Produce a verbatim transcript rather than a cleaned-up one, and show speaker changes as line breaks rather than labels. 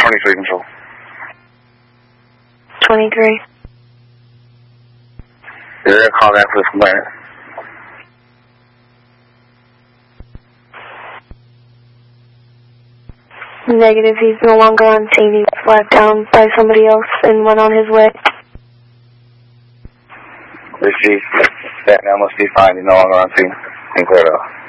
twenty-three control.
twenty-three.
You're going to call that for this complaint.
Negative, he's no longer on scene. He was flagged down by somebody else and went on his way.
Receive. That now must be fine. You're no longer on scene. And clear it off.